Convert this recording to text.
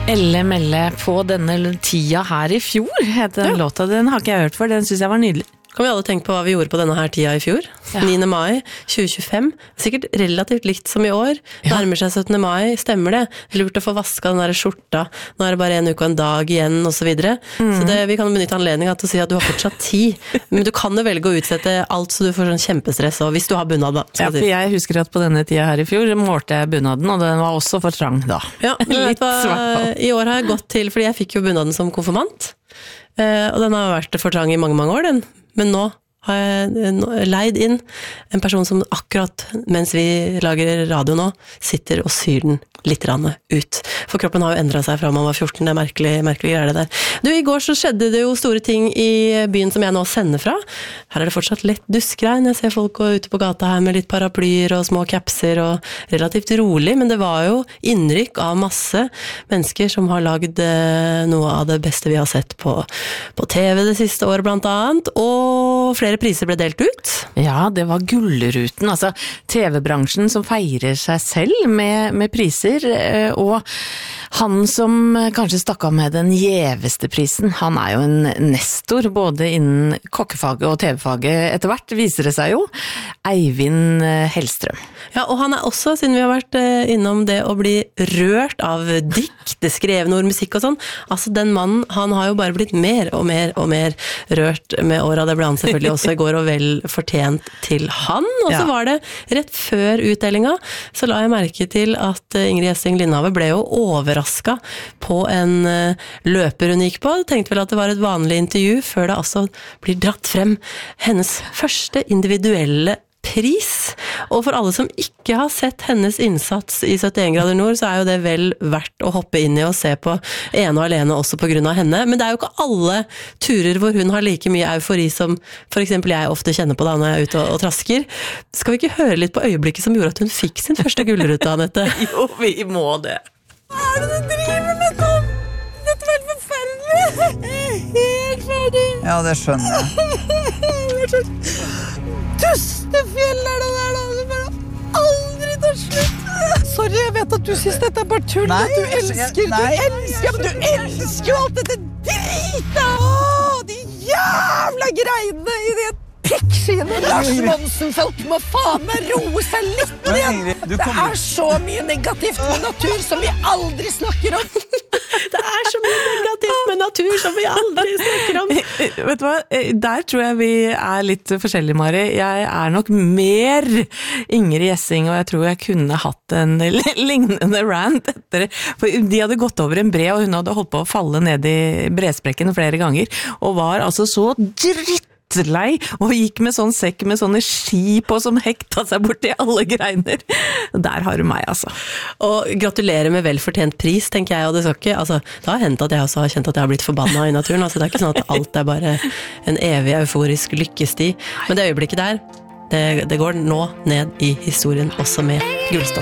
Elle Melle på denne tida her I fjor, heter den låta. Den har ikke jeg hørt før, den synes jeg var nydelig. Kan vi alle tenke på hva vi gjorde på denne her tida I fjor? Ja. 9. mai 2025. Sikkert relativt likt som I år. Nærmer seg 17. mai, stemmer det? Lurt å få vaska den der skjorta. Nå det bare en uke og en dag igjen, og så videre. Så vi kan benytte anledningen til å si at du har fortsatt tid. Men du kan jo velge å utsette alt, så du får sånn kjempestress, og hvis du har bunad da. Ja, for jeg husker at på denne tida her I fjor målte jeg bunaden, og den var også for trang da. Ja, litt I år har jeg gått til, fordi jeg fikk jo bunaden som konfirmant. Og den har vært for trang I mange, mange år, den. Men nå har jeg leid inn en person som akkurat mens vi lager radio nå, sitter og syr den litt ut. For kroppen har jo endret seg fra man var 14, det merkelig greier det der. Du, I går så skjedde det jo store ting I byen som jeg nå sender fra. Her det fortsatt lett duskregn. Jeg ser folk gå ute på gata her med litt paraplyer og små kapser og relativt rolig, men det var jo innrykk av masse mennesker som har lagd noe av det beste vi har sett på TV det siste året blant annet, og flere priser ble delt ut. Ja, det var Gullruten, altså TV-bransjen som feirer seg selv med priser, og han som kanskje stakk av med den gjeveste prisen, han jo en nestor, både innen kokkefaget og TV-faget etter hvert, viser det seg jo, Eivind Hellstrøm. Ja, og han også, siden vi har vært innom det å bli rørt av dikt, skrevne ord, musikk og sånn, altså den mannen, han har jo bare blitt mer og mer og mer rørt med åra. Det ble han selvfølgelig også I går, og vel fortjent til han. Og så var det rett før utdelinga, så la jeg merke til at Ingrid Gjessing Lindhave ble jo overrasket på en løper hun gikk på. Tenkte vel at det var et vanlig intervju, før det altså blir dratt frem hennes første individuelle pris. Og for alle som ikke har sett hennes innsats I 71 grader nord, så jo det vel verdt å hoppe inn I og se på ene og alene også på grunn av henne. Men det jo ikke alle turer hvor hun har like mye eufori som for eksempel jeg ofte kjenner på da når jeg ute og trasker. Skal vi ikke høre litt på øyeblikket som gjorde at hun fikk sin første gullrute, Annette? Jo, vi må det. Hva det du driver med, Tom? Dette helt forferdelig. Helt ferdig. Ja, det skjønner jeg. Tustefjell det der da, som bare aldri tar slutt. Sorry, jeg vet at du synes dette bare tull, nei, at du elsker, men du elsker jo alt dette drita. De jævla greiene I det pikkskinen. Lars Monsen-folk må faen meg roe seg litt igjen. Det så mye negativt med natur som vi aldri snakker om. Det så mye negativt med natur som vi aldri snakker om. Vet du hva? Der tror jeg vi litt forskjellige, Mari. Jeg nok mer Ingrid Gjessing, og jeg tror jeg kunne hatt en lignende rant etter det. For de hadde gått over en bre, og hun hadde holdt på å falle ned I bresprekken flere ganger, og var altså så lei, og gikk med sånn sekk med sånne ski på som hekta seg bort I alle greiner. Der har du meg, altså. Og gratulerer med velfortjent pris, tenker jeg, og det skal ikke, altså, det har hendt at jeg også har kjent at jeg har blitt forbannet I naturen, altså det ikke sånn at alt bare en evig euforisk lykkesti, men det øyeblikket der, det går nå ned I historien også med Gullstad.